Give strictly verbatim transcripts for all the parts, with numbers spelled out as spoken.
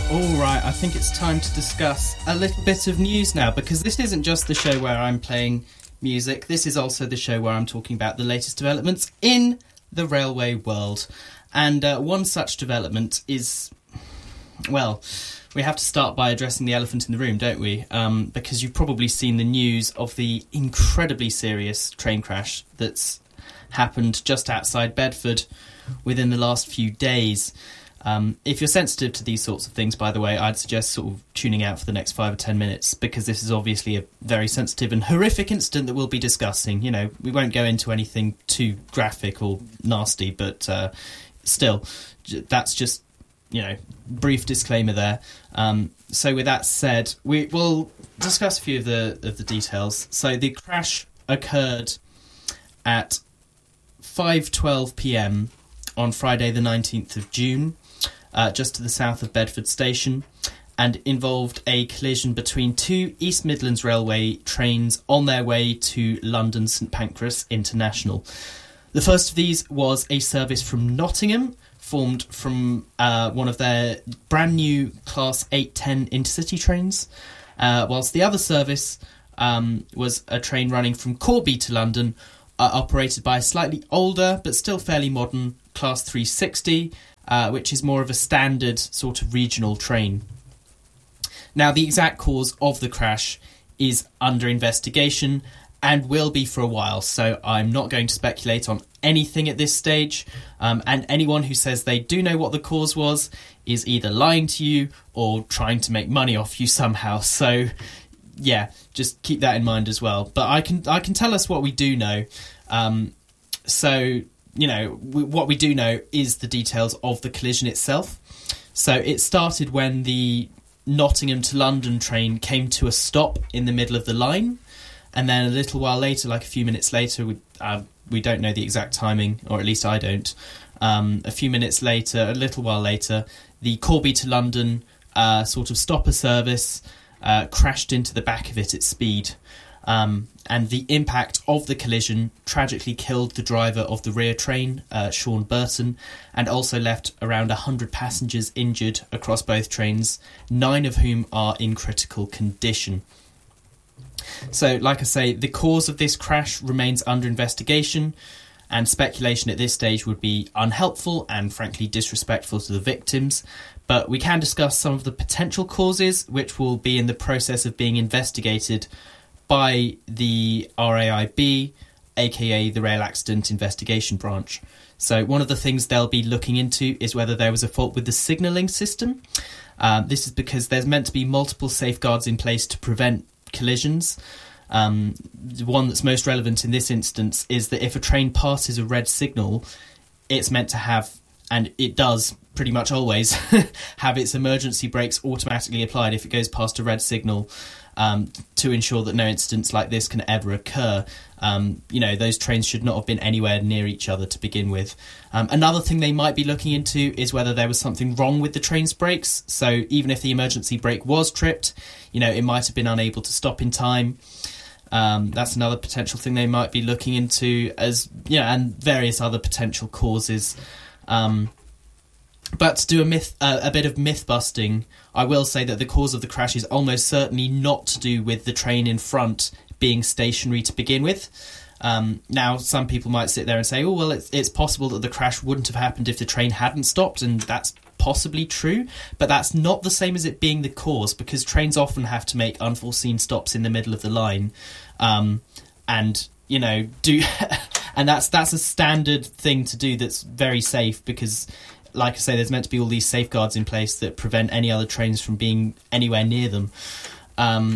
All right, I think it's time to discuss a little bit of news now, because this isn't just the show where I'm playing music. This is also the show where I'm talking about the latest developments in the railway world. And uh, one such development is, well, we have to start by addressing the elephant in the room, don't we? Um, because you've probably seen the news of the incredibly serious train crash that's happened just outside Bedford within the last few days. Um, if you're sensitive to these sorts of things, by the way, I'd suggest sort of tuning out for the next five or ten minutes, because this is obviously a very sensitive and horrific incident that we'll be discussing. You know, we won't go into anything too graphic or nasty, but uh, still, that's just, you know, brief disclaimer there. Um, so with that said, we will discuss a few of the of the details. So the crash occurred at five twelve p.m. on Friday the nineteenth of June. Uh, just to the south of Bedford Station, and involved a collision between two East Midlands Railway trains on their way to London St Pancras International. The first of these was a service from Nottingham, formed from uh, one of their brand new Class eight ten intercity trains, uh, whilst the other service um, was a train running from Corby to London, uh, operated by a slightly older but still fairly modern Class three sixty, Uh, which is more of a standard sort of regional train. Now, the exact cause of the crash is under investigation and will be for a while, so I'm not going to speculate on anything at this stage, um, and anyone who says they do know what the cause was is either lying to you or trying to make money off you somehow. So, yeah, just keep that in mind as well. But I can I can tell us what we do know. Um, so... You know, we, what we do know is the details of the collision itself. So it started when the Nottingham to London train came to a stop in the middle of the line. And then a little while later, like a few minutes later, we, uh, we don't know the exact timing, or at least I don't. Um, a few minutes later, a little while later, the Corby to London uh, sort of stopper service uh, crashed into the back of it at speed. Um, and the impact of the collision tragically killed the driver of the rear train, uh, Sean Burton, and also left around one hundred passengers injured across both trains, nine of whom are in critical condition. So, like I say, the cause of this crash remains under investigation, and speculation at this stage would be unhelpful and frankly disrespectful to the victims. But we can discuss some of the potential causes, which will be in the process of being investigated by the R A I B, aka the Rail Accident Investigation Branch. So one of the things they'll be looking into is whether there was a fault with the signalling system. Um, this is because there's meant to be multiple safeguards in place to prevent collisions. Um, the one that's most relevant in this instance is that if a train passes a red signal, it's meant to have, and it does pretty much always, have its emergency brakes automatically applied if it goes past a red signal. Um, to ensure that no incidents like this can ever occur. Um, you know, those trains should not have been anywhere near each other to begin with. Um, another thing they might be looking into is whether there was something wrong with the train's brakes. So even if the emergency brake was tripped, you know, it might have been unable to stop in time. Um, that's another potential thing they might be looking into, as, you know, and various other potential causes. Um, But to do a myth, uh, a bit of myth busting, I will say that the cause of the crash is almost certainly not to do with the train in front being stationary to begin with. Um, now, some people might sit there and say, oh, well, it's, it's possible that the crash wouldn't have happened if the train hadn't stopped, and that's possibly true, but that's not the same as it being the cause, because trains often have to make unforeseen stops in the middle of the line, um, and, you know, do... and that's that's a standard thing to do that's very safe, because... Like I say, there's meant to be all these safeguards in place that prevent any other trains from being anywhere near them. Um,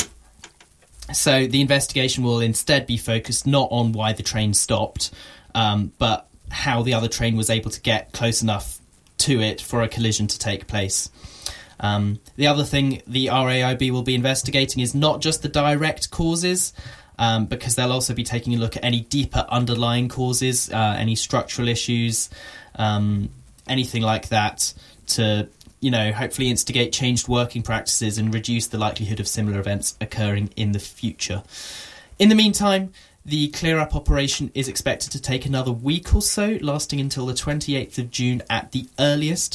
so the investigation will instead be focused not on why the train stopped, um, but how the other train was able to get close enough to it for a collision to take place. Um, the other thing the R A I B will be investigating is not just the direct causes, um, because they'll also be taking a look at any deeper underlying causes, uh, any structural issues, um, anything like that, to, you know, hopefully instigate changed working practices and reduce the likelihood of similar events occurring in the future. In the meantime, the clear-up operation is expected to take another week or so, lasting until the twenty-eighth of June at the earliest.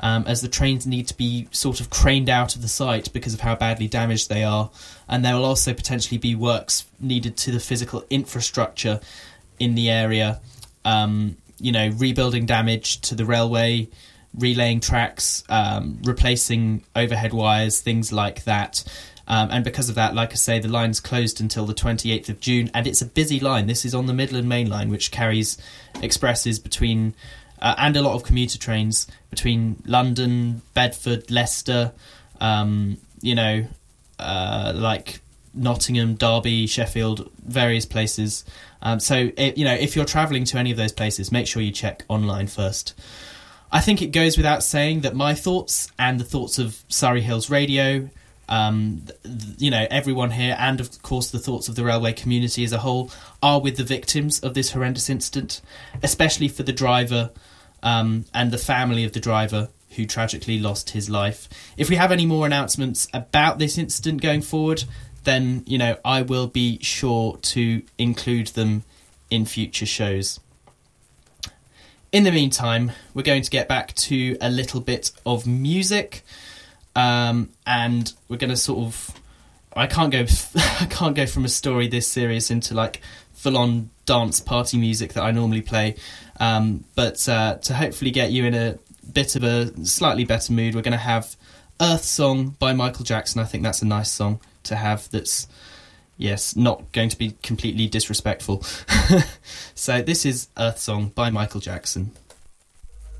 um, as the trains need to be sort of craned out of the site because of how badly damaged they are. And there will also potentially be works needed to the physical infrastructure in the area, um, you know, rebuilding damage to the railway, relaying tracks, um, replacing overhead wires, things like that. Um, and because of that, like I say, the line's closed until the twenty-eighth of June, and it's a busy line. This is on the Midland Main Line, which carries expresses between, uh, and a lot of commuter trains between London, Bedford, Leicester, um, you know, uh, like Nottingham, Derby, Sheffield, various places. Um, so, it, you know, if you're travelling to any of those places, make sure you check online first. I think it goes without saying that my thoughts and the thoughts of Surrey Hills Radio, um, th- you know, everyone here, and of course the thoughts of the railway community as a whole, are with the victims of this horrendous incident, especially for the driver um, and the family of the driver who tragically lost his life. If we have any more announcements about this incident going forward, then, you know, I will be sure to include them in future shows. In the meantime, we're going to get back to a little bit of music, um, and we're going to sort of... I can't go. I can't go from a story this serious into like full-on dance party music that I normally play, um, but uh, to hopefully get you in a bit of a slightly better mood, we're going to have Earth Song by Michael Jackson. I think that's a nice song to have that's, yes, not going to be completely disrespectful. So this is Earth Song by Michael Jackson.